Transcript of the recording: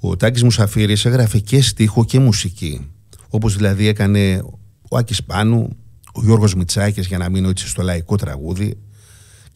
Ο Τάκης Μουσαφίρης έγραφε και στίχο και μουσική, όπως δηλαδή έκανε ο Άκης Πάνου, ο Γιώργος Μητσάκης, για να μείνω έτσι στο λαϊκό τραγούδι,